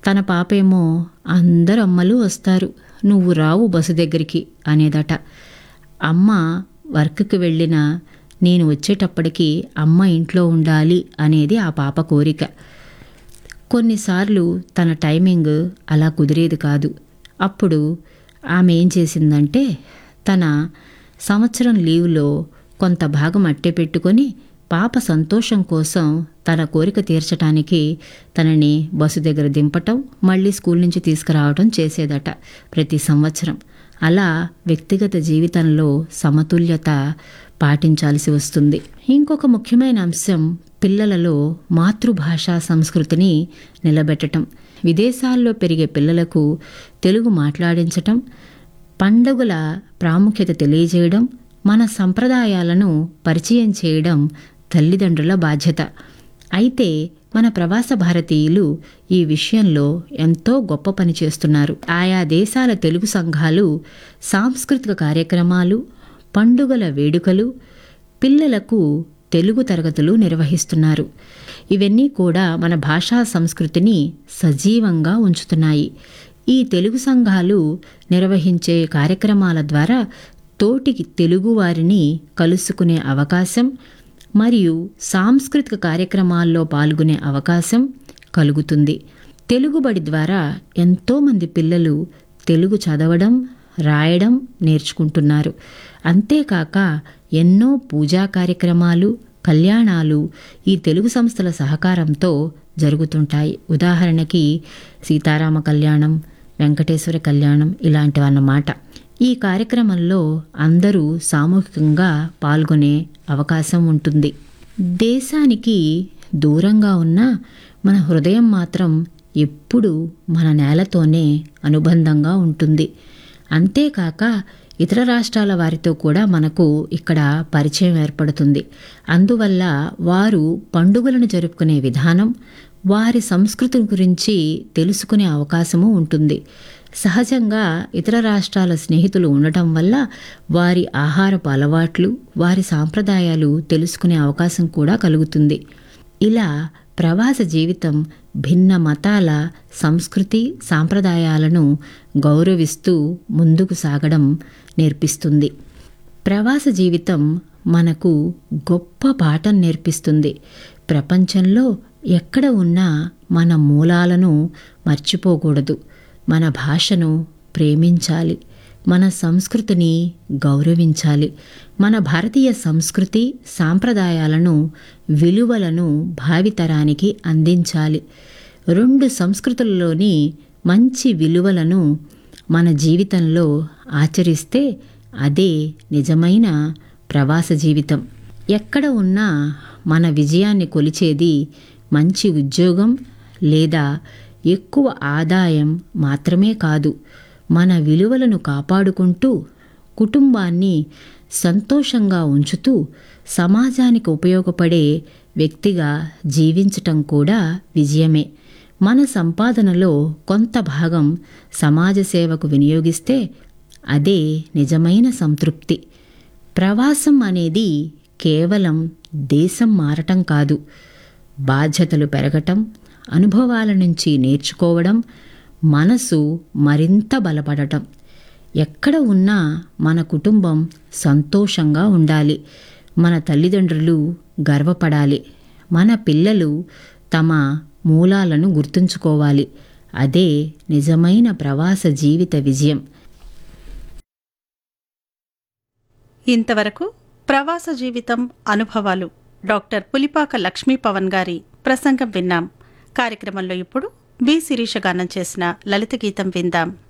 తన పాపేమో అందరు అమ్మలు వస్తారు, నువ్వు రావు బస్సు దగ్గరికి అనేదట. అమ్మ వర్క్కి వెళ్ళినా నేను వచ్చేటప్పటికి అమ్మ ఇంట్లో ఉండాలి అనేది ఆ పాప కోరిక. కొన్నిసార్లు తన టైమింగ్ అలా కుదిరేది కాదు. అప్పుడు ఆమె ఏం చేసిందంటే తన సంవత్సరం లీవ్లో కొంత భాగం అట్టే పెట్టుకొని పాప సంతోషం కోసం తన కోరిక తీర్చడానికి తనని బస్సు దగ్గర దింపటం, మళ్ళీ స్కూల్ నుంచి తీసుకురావటం చేసేదట ప్రతి సంవత్సరం. అలా వ్యక్తిగత జీవితంలో సమతుల్యత పాటించాల్సి వస్తుంది. ఇంకొక ముఖ్యమైన అంశం పిల్లలలో మాతృభాషా సంస్కృతిని నిలబెట్టడం. విదేశాల్లో పెరిగే పిల్లలకు తెలుగు మాట్లాడించటం, పండుగల ప్రాముఖ్యత తెలియజేయడం, మన సంప్రదాయాలను పరిచయం చేయడం తల్లిదండ్రుల బాధ్యత. అయితే మన ప్రవాస భారతీయులు ఈ విషయంలో ఎంతో గొప్ప పని చేస్తున్నారు. ఆయా దేశాల తెలుగు సంఘాలు సాంస్కృతిక కార్యక్రమాలు, పండుగల వేడుకలు, పిల్లలకు తెలుగు తరగతులు నిర్వహిస్తున్నారు. ఇవన్నీ కూడా మన భాషా సంస్కృతిని సజీవంగా ఉంచుతున్నాయి. ఈ తెలుగు సంఘాలు నిర్వహించే కార్యక్రమాల ద్వారా తోటికి తెలుగువారిని కలుసుకునే అవకాశం మరియు సాంస్కృతిక కార్యక్రమాల్లో పాల్గొనే అవకాశం కలుగుతుంది. తెలుగుబడి ద్వారా ఎంతోమంది పిల్లలు తెలుగు చదవడం, రాయడం నేర్చుకుంటున్నారు. అంతేకాక ఎన్నో పూజా కార్యక్రమాలు, కళ్యాణాలు ఈ తెలుగు సంస్థల సహకారంతో జరుగుతుంటాయి. ఉదాహరణకి సీతారామ కళ్యాణం, వెంకటేశ్వర కళ్యాణం ఇలాంటివన్నమాట. ఈ కార్యక్రమంలో అందరూ సామూహికంగా పాల్గొనే అవకాశం ఉంటుంది. దేశానికి దూరంగా ఉన్న మన హృదయం మాత్రం ఎప్పుడూ మన నేలతోనే అనుబంధంగా ఉంటుంది. అంతేకాక ఇతర రాష్ట్రాల వారితో కూడా మనకు ఇక్కడ పరిచయం ఏర్పడుతుంది. అందువల్ల వారు పండుగలను జరుపుకునే విధానం, వారి సంస్కృతి గురించి తెలుసుకునే అవకాశము ఉంటుంది. సహజంగా ఇతర రాష్ట్రాల స్నేహితులు ఉండటం వల్ల వారి ఆహారపు అలవాట్లు, వారి సాంప్రదాయాలు తెలుసుకునే అవకాశం కూడా కలుగుతుంది. ఇలా ప్రవాస జీవితం భిన్న మతాల సంస్కృతి సాంప్రదాయాలను గౌరవిస్తూ ముందుకు సాగడం నేర్పిస్తుంది. ప్రవాస జీవితం మనకు గొప్ప పాఠం నేర్పిస్తుంది. ప్రపంచంలో ఎక్కడ ఉన్నా మన మూలాలను మర్చిపోకూడదు. మన భాషను ప్రేమించాలి, మన సంస్కృతిని గౌరవించాలి. మన భారతీయ సంస్కృతి సాంప్రదాయాలను, విలువలను భావితరానికి అందించాలి. రెండు సంస్కృతుల్లోని మంచి విలువలను మన జీవితంలో ఆచరిస్తే అదే నిజమైన ప్రవాస జీవితం. ఎక్కడ ఉన్నా మన విజయాన్ని కొలిచేది మంచి ఉద్యోగం లేదా ఎక్కువ ఆదాయం మాత్రమే కాదు. మన విలువలను కాపాడుకుంటూ, కుటుంబాన్ని సంతోషంగా ఉంచుతూ, సమాజానికి ఉపయోగపడే వ్యక్తిగా జీవించటం కూడా విజయమే. మన సంపాదనలో కొంత భాగం సమాజ సేవకు వినియోగిస్తే అదే నిజమైన సంతృప్తి. ప్రవాసం అనేది కేవలం దేశం మారటం కాదు, బాధ్యతలు పెరగటం, అనుభవాల నుంచి నేర్చుకోవడం, మనసు మరింత బలపడటం. ఎక్కడ ఉన్నా మన కుటుంబం సంతోషంగా ఉండాలి, మన తల్లిదండ్రులు గర్వపడాలి, మన పిల్లలు తమ మూలాలను గుర్తుంచుకోవాలి. అదే నిజమైన ప్రవాస జీవిత విజయం. ఇంతవరకు ప్రవాస జీవితం అనుభవాలు డాక్టర్ పులిపాక లక్ష్మీ పవన్ గారి ప్రసంగం విన్నాం. కార్యక్రమంలో ఇప్పుడు బి శిరీష గానం చేసిన లలిత గీతం విందాం.